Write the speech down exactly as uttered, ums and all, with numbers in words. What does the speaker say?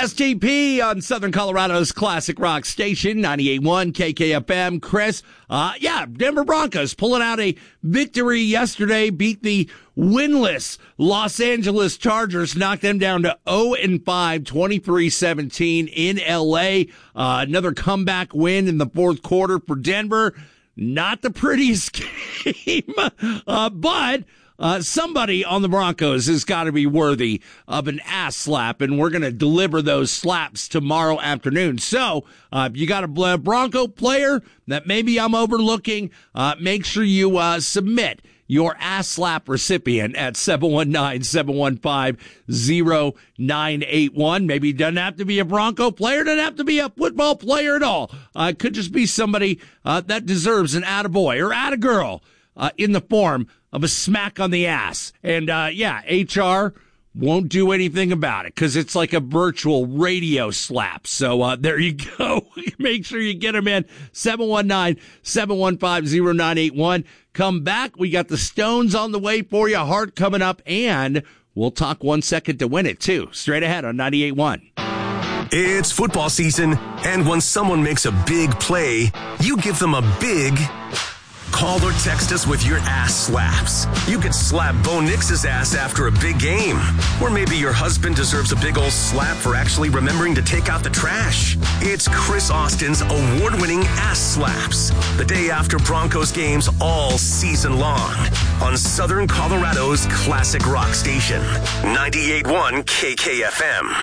S T P on Southern Colorado's classic rock station, ninety-eight point one K K F M. Chris, uh, yeah, Denver Broncos pulling out a victory yesterday, beat the winless Los Angeles Chargers, knocked them down to oh and five, twenty-three seventeen in L A. Uh, another comeback win in the fourth quarter for Denver. Not the prettiest game, uh, but Uh, somebody on the Broncos has got to be worthy of an ass slap, and we're going to deliver those slaps tomorrow afternoon. So, uh, if you got a Bronco player that maybe I'm overlooking, uh, make sure you uh, submit your ass slap recipient at seven one nine, seven one five, zero nine eight one. Maybe it doesn't have to be a Bronco player, doesn't have to be a football player at all. Uh, it could just be somebody uh, that deserves an attaboy or attagirl uh, in the form of a smack on the ass. And, uh, yeah, H R won't do anything about it because it's like a virtual radio slap. So, uh, there you go. Make sure you get them in. seven one nine, seven one five, zero nine eight one. Come back. We got the Stones on the way for you. Hart coming up. And we'll talk One Second to Win It, too. Straight ahead on ninety-eight point one. It's football season. And when someone makes a big play, you give them a big... Call or text us with your ass slaps. You could slap Bo Nix's ass after a big game. Or maybe your husband deserves a big old slap for actually remembering to take out the trash. It's Chris Austin's award-winning ass slaps. The day after Broncos games all season long. On Southern Colorado's classic rock station. ninety-eight point one K K F M.